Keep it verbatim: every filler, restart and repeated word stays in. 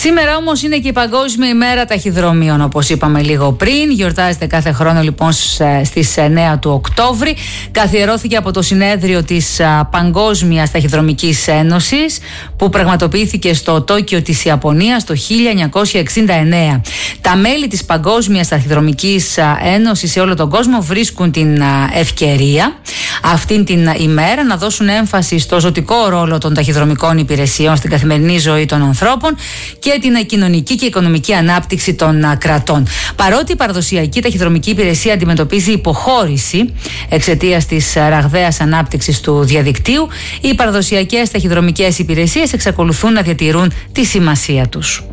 Σήμερα όμως είναι και η Παγκόσμια ημέρα ταχυδρομείων, όπως είπαμε λίγο πριν. Γιορτάζεται κάθε χρόνο λοιπόν στις εννέα του Οκτώβρη. Καθιερώθηκε από το συνέδριο της Παγκόσμιας Ταχυδρομικής Ένωσης, που πραγματοποιήθηκε στο Τόκιο της Ιαπωνίας το χίλια εννιακόσια εξήντα εννέα. Τα μέλη της Παγκόσμιας Ταχυδρομικής Ένωσης σε όλο τον κόσμο βρίσκουν την ευκαιρία αυτήν την ημέρα να δώσουν έμφαση στο ζωτικό ρόλο των ταχυδρομικών υπηρεσιών στην καθημερινή ζωή των ανθρώπων και την κοινωνική και οικονομική ανάπτυξη των κρατών. Παρότι η παραδοσιακή ταχυδρομική υπηρεσία αντιμετωπίζει υποχώρηση εξαιτίας της ραγδαίας ανάπτυξης του διαδικτύου, οι παραδοσιακές ταχυδρομικές υπηρεσίες εξακολουθούν να διατηρούν τη σημασία τους.